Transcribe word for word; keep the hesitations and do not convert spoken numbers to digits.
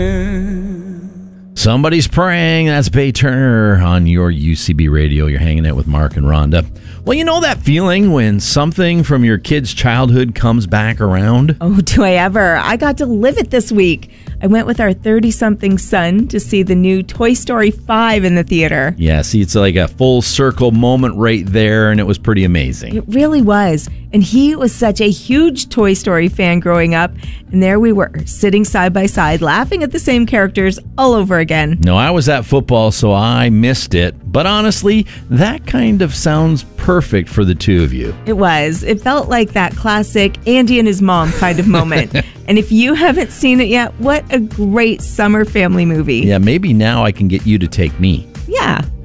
Somebody's praying. That's Bay Turner on your U C B radio. You're hanging out with Mark and Rhonda. Well, you know that feeling when something from your kid's childhood comes back around? Oh, do I ever? I got to live it this week. I went with our thirty-something son to see the new Toy Story five in the theater. Yeah, see, it's like a full circle moment right there, and it was pretty amazing. It really was. And he was such a huge Toy Story fan growing up. And there we were, sitting side by side, laughing at the same characters all over again. No, I was at football, so I missed it. But honestly, that kind of sounds perfect for the two of you. It was. It felt like that classic Andy and his mom kind of moment. And if you haven't seen it yet, what a great summer family movie. Yeah, maybe now I can get you to take me. Yeah.